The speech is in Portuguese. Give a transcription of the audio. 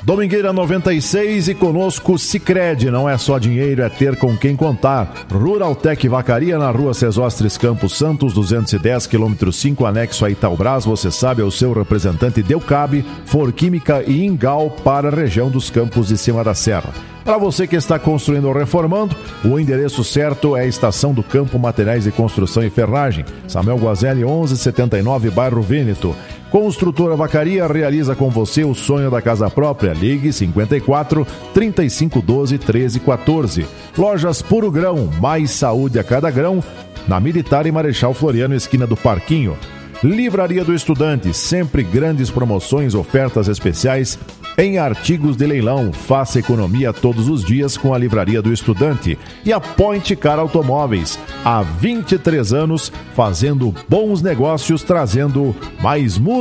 Domingueira 96 e conosco Sicredi, não é só dinheiro, é ter com quem contar. Ruraltec Vacaria na rua Cesostres Campos Santos, 210, quilômetro 5, anexo a Itaubras, você sabe, é o seu representante Delcab, Forquímica e Ingal para a região dos Campos de Cima da Serra. Para você que está construindo ou reformando, o endereço certo é a Estação do Campo Materiais de Construção e Ferragem, Samuel Guazelli 1179, bairro Vêneto. Construtora Vacaria realiza com você o sonho da casa própria. Ligue 54 3512 1314. Lojas Puro Grão, mais saúde a cada grão, na Militar e Marechal Floriano, esquina do Parquinho. Livraria do Estudante, sempre grandes promoções, ofertas especiais em artigos de leilão. Faça economia todos os dias com a Livraria do Estudante. E a Point Car Automóveis, há 23 anos fazendo bons negócios, trazendo mais música